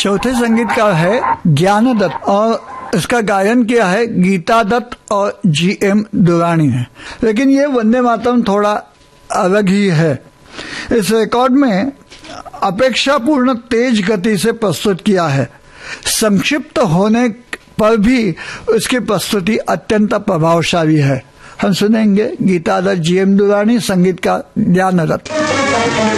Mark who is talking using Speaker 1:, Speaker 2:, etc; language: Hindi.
Speaker 1: चौथे संगीतकार है ज्ञान दत्त और इसका गायन किया है गीता दत्त और GM दुरानी ने। लेकिन ये वंदे मातरम थोड़ा अलग ही है। इस रिकॉर्ड में अपेक्षापूर्ण तेज गति से प्रस्तुत किया है। संक्षिप्त होने पर भी उसकी प्रस्तुति अत्यंत प्रभावशाली है। हम सुनेंगे गीता दत्त, GM दुरानी, संगीत का ज्ञान दत्त।